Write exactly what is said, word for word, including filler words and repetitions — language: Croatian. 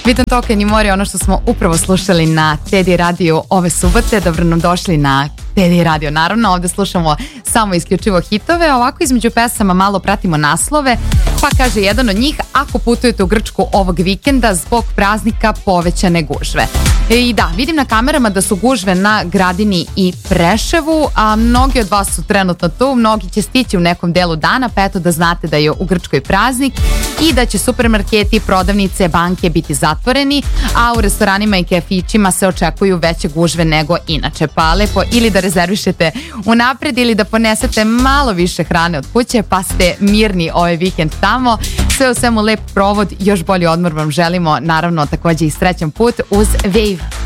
Vidan Token i more, ono što smo upravo slušali na Teddy Radio ove subote. Dobro nam došli na Teddy Radio. Naravno, ovde slušamo samo isključivo hitove. Ovako između pesama malo pratimo naslove. Pa kaže jedan od njih: ako putujete u Grčku ovog vikenda, zbog praznika povećane gužve. I da, vidim na kamerama da su gužve na Gradini i Preševu, a mnogi od vas su trenutno tu, mnogi će stići u nekom delu dana, pa eto da znate da je u Grčkoj praznik i da će supermarketi, prodavnice, banke biti zatvoreni, a u restoranima i kafićima se očekuju veće gužve nego inače. Pa lepo ili da rezervišete unapred ili da ponesete malo više hrane od kuće, pa ste mirni ovaj vikend tamo. Sve u svemu lep provod, još bolji odmor vam želimo, naravno takođe i srećan put uz Wave.